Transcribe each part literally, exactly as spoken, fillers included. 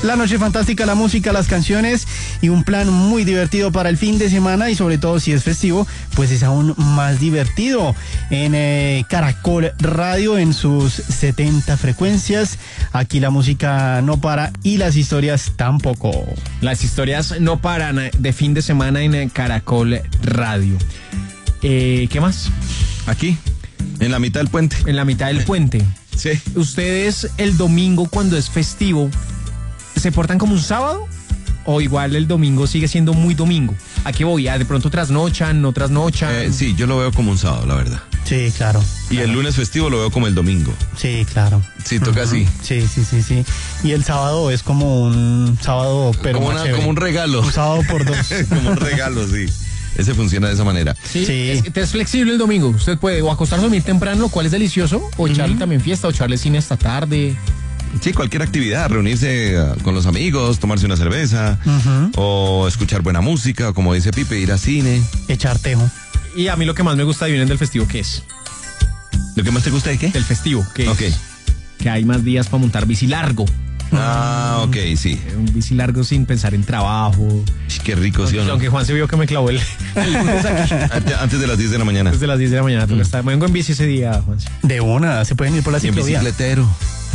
La noche fantástica, la música, las canciones y un plan muy divertido para el fin de semana y sobre todo si es festivo, pues es aún más divertido. En eh, Caracol Radio en sus setenta frecuencias, aquí la música no para y las historias tampoco. Las historias no paran de fin de semana en Caracol Radio. Eh, ¿Qué más? Aquí, en la mitad del puente. En la mitad del puente. Sí. ¿Ustedes el domingo cuando es festivo se portan como un sábado? ¿O igual el domingo sigue siendo muy domingo? ¿A qué voy? ¿A de pronto trasnochan, no trasnochan? Eh, sí, yo lo veo como un sábado, la verdad. Sí, claro. Y claro. el lunes festivo lo veo como el domingo. Sí, claro. Sí, toca uh-huh. así. Sí, sí, sí, sí. Y el sábado es como un sábado, pero como, más una, como un regalo. Un sábado por dos. Como un regalo, sí. Ese funciona de esa manera. Sí. Sí. Es, es flexible el domingo. Usted puede o acostarse a dormir temprano, lo cual es delicioso, o echarle uh-huh. también fiesta, o echarle cine esta tarde. Sí, cualquier actividad, reunirse uh, con los amigos, tomarse una cerveza, uh-huh. o escuchar buena música, o como dice Pipe, ir a cine. Echar tejo. Y a mí lo que más me gusta de Vienen del festivo, ¿qué es? ¿Lo que más te gusta de qué? Del festivo, ¿qué okay. es? Que hay más días para montar bici largo. Ah, ok, sí. Un bici largo sin pensar en trabajo. Qué rico, ¿sí o no? Aunque Juan se vio que me clavó el, el lunes aquí. Antes de las diez de la mañana. Antes de las diez de la mañana. Mm. Me vengo en bici ese día, Juan. De una, se pueden ir por la ciclovía. En bicicletero.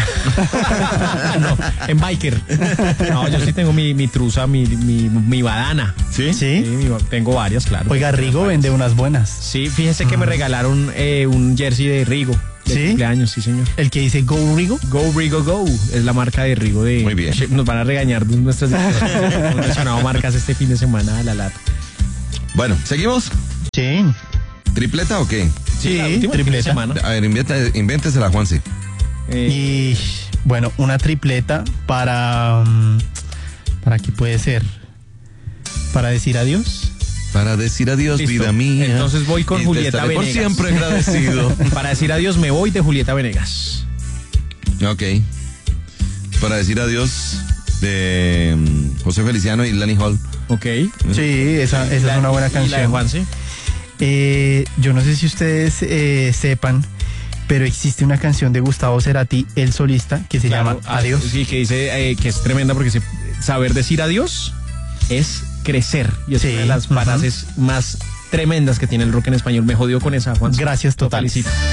No, en biker. No, yo sí tengo mi, mi truza, mi, mi, mi badana. ¿Sí? Sí. Sí mi, tengo varias, claro. Oiga, Rigo vende unas buenas. Sí, fíjese que me regalaron eh, un jersey de Rigo. De ¿Sí? cumpleaños, sí, señor. El que dice Go Rigo. Go Rigo Go. Es la marca de Rigo de. Muy bien. Nos van a regañar de nuestras. Hemos mencionado marcas este fin de semana a la lata. Bueno, ¿seguimos? Sí. ¿Tripleta o qué? Sí, la última tripleta. semana. A ver, invéntesela, invéntesela, Juanse. Eh, Y bueno, una tripleta para. ¿Para qué puede ser? ¿Para decir adiós? Para decir adiós, Listo. Vida mía. Entonces voy con y Julieta te Venegas. por siempre agradecido. Para decir adiós me voy de Julieta Venegas. Ok. Para decir adiós de um, José Feliciano y Lani Hall. Ok. Sí, esa, esa La- es una buena y la de canción. Juanse. Eh, yo no sé si ustedes eh, sepan, pero existe una canción de Gustavo Cerati, el solista, que se Claro, llama Adiós. Sí, que dice eh, que es tremenda porque se, saber decir adiós es crecer. Y es Sí, una de las ujú. frases más tremendas que tiene el rock en español. Me jodió con esa, Juan. Gracias, Lo totales. felicito.